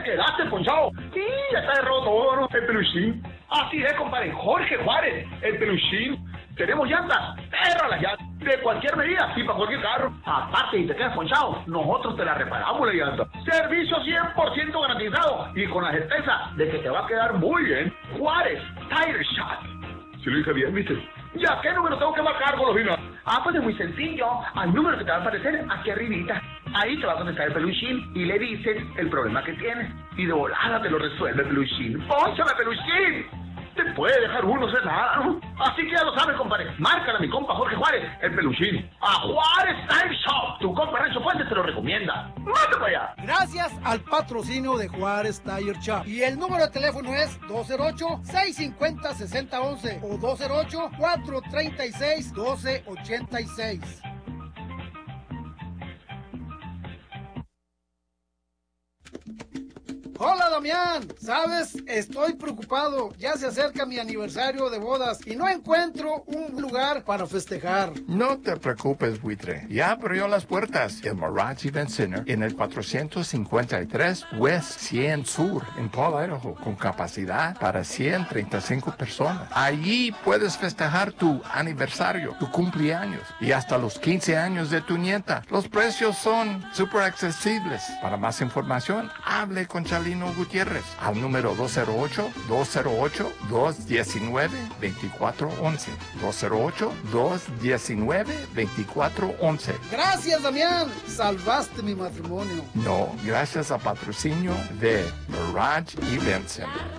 quedaste ponchado. Sí, ya está roto todo, ¿no? El peluchín. Así es, compadre. Jorge Juárez, el peluchín. Tenemos llantas, perra las llantas, de cualquier medida, y para cualquier carro. Aparte, si te quedas ponchado, nosotros te la reparamos la llanta. Servicio 100% garantizado y con la certeza de que te va a quedar muy bien. Juárez Tire Shop. Si lo dije bien, ¿viste? ¿Ya qué número tengo que marcar, Golosina? Pues es muy sencillo. Al número que te va a aparecer aquí arribita. Ahí te va a contestar el peluchín y le dices el problema que tienes. Y de volada te lo resuelve el peluchín. ¡Pónchame, peluchín! Te puede dejar uno sin nada, ¿no? Así que ya lo sabes, compadre. Márcala a mi compa Jorge Juárez, el peluchín. A Juárez Tire Shop. Tu compa Renzo Fuentes te lo recomienda. ¡Mate para allá! Gracias al patrocinio de Juárez Tire Shop. Y el número de teléfono es 208-650-6011 o 208-436-1286. Hola, Damián. ¿Sabes? Estoy preocupado. Ya se acerca mi aniversario de bodas y no encuentro un lugar para festejar. No te preocupes, buitre. Ya abrió las puertas. El Mirage Event Center en el 453 West 100 Sur en Paul, Idaho, con capacidad para 135 personas. Allí puedes festejar tu aniversario, tu cumpleaños y hasta los 15 años de tu nieta. Los precios son súper accesibles. Para más información, hable con Chalino Gutiérrez al número 208-219-2411. 208-219-2411. Gracias, Damián. Salvaste mi matrimonio. No, gracias al patrocinio de Mirage Event Center.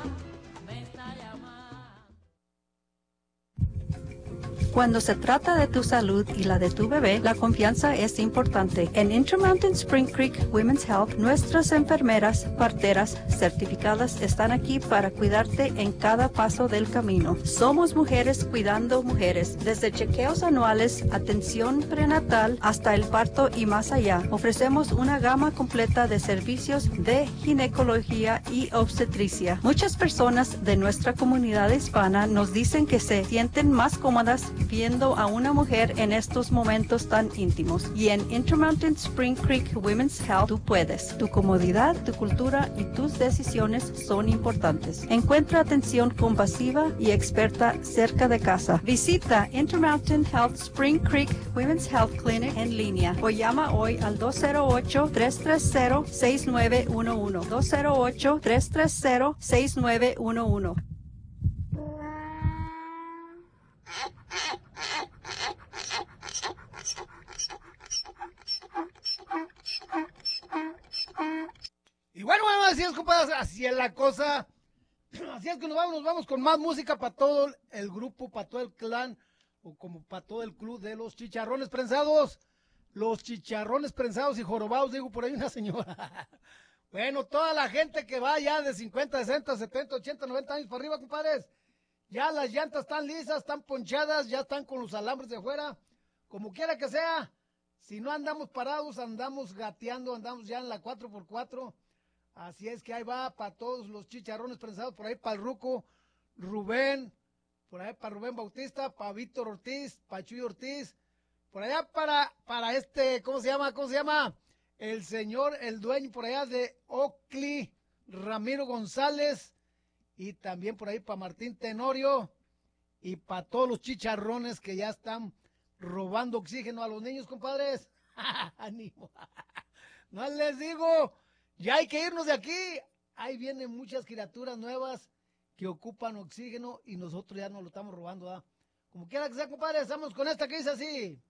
Cuando se trata de tu salud y la de tu bebé, la confianza es importante. En Intermountain Spring Creek Women's Health, nuestras enfermeras, parteras certificadas están aquí para cuidarte en cada paso del camino. Somos mujeres cuidando mujeres, desde chequeos anuales, atención prenatal, hasta el parto y más allá. Ofrecemos una gama completa de servicios de ginecología y obstetricia. Muchas personas de nuestra comunidad hispana nos dicen que se sienten más cómodas viendo a una mujer en estos momentos tan íntimos. Y en Intermountain Spring Creek Women's Health tú puedes. Tu comodidad, tu cultura y tus decisiones son importantes. Encuentra atención compasiva y experta cerca de casa. Visita Intermountain Health Spring Creek Women's Health Clinic en línea o llama hoy al 208-330-6911. 208-330-6911. Y bueno, así es, compadre, así es la cosa. Así es que nos vamos con más música para todo el grupo, para todo el clan, o como para todo el club de los chicharrones prensados. Los chicharrones prensados y jorobados, digo por ahí una señora. Bueno, toda la gente que va ya de 50, 60, 70, 80, 90 años para arriba, compadres. Ya las llantas están lisas, están ponchadas, ya están con los alambres de fuera. Como quiera que sea, si no andamos parados, andamos gateando, andamos ya en la 4x4. Así es que ahí va para todos los chicharrones prensados, por ahí para el Ruco, Rubén, por ahí para Rubén Bautista, para Víctor Ortiz, para Chuy Ortiz, por allá para este, ¿cómo se llama? El señor, el dueño por allá de Oakley, Ramiro González, y también por ahí para Martín Tenorio, y para todos los chicharrones que ya están robando oxígeno a los niños, compadres. Ánimo. No les digo, ya hay que irnos de aquí. Ahí vienen muchas criaturas nuevas que ocupan oxígeno y nosotros ya nos lo estamos robando, ¿ah? Como quiera que sea, compadre, estamos con esta que dice así.